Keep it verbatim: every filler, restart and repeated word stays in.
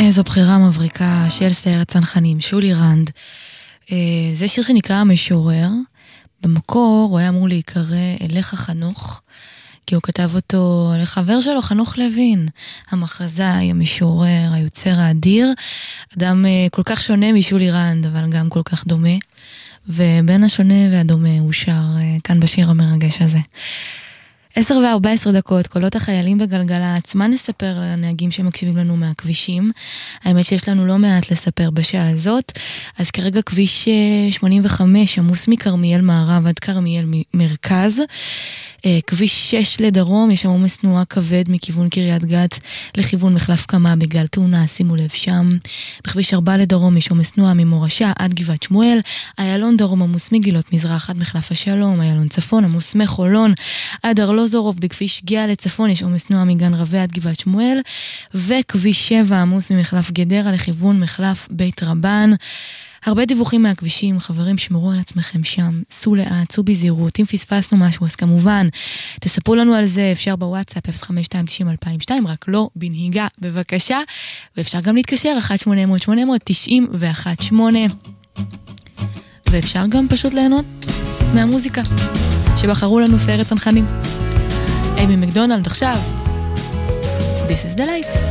זו בחירה מבריקה של סיירת צנחנים, שולי רנד. זה שיר שנקרא המשורר. במקור הוא היה אמור להיקרא אליך חנוך, כי הוא כתב אותו לחבר שלו, חנוך לוין, המחזאי, המשורר, היוצר האדיר, אדם כל כך שונה משולי רנד, אבל גם כל כך דומה, ובין השונה והדומה הוא שר כאן בשיר המרגש הזה. עשר וארבע עשרה דקות, קולות החיילים בגלגלצ. מה נספר לנהגים שמקשיבים לנו מהכבישים? האמת שיש לנו לא מעט לספר בשעה הזאת. אז כרגע כביש שמונים וחמש, עמוס מכרמיאל מערב עד כרמיאל מרכז. כביש שש לדרום, יש שם עומס תנועה כבד מכיוון קריית גת לכיוון מחלף קמה בגלל תאונה, שימו לב שם. בכביש ארבע לדרום יש עומס תנועה ממורשה עד גבעת שמואל. איילון דרום עמוס מגילות מזרח עד מחלף השלום. איילון צפון עמוס מחולון עד ארלוזורוב. בכביש גאה לצפון יש עומס תנועה מגן רבי עד גבעת שמואל. וכביש שבע עמוס ממחלף גדרה לכיוון מחלף בית רבן. הרבה דיווחים מהכבישים, חברים, שמרו על עצמכם שם, סעו לאט, סעו בזהירות, אם פספסנו משהו, אז כמובן, תספרו לנו על זה, אפשר בוואטסאפ, אפס חמש שתיים תשעים אלפיים ושתיים, רק לא בנהיגה, בבקשה, ואפשר גם להתקשר, אחת שמונה אפס אפס שמונה אפס אפס תשעים ואחת שמונה, ואפשר גם פשוט ליהנות מהמוזיקה, שבחרו לנו סיירת צנחנים. אימי מקדונלד עכשיו, This is the life.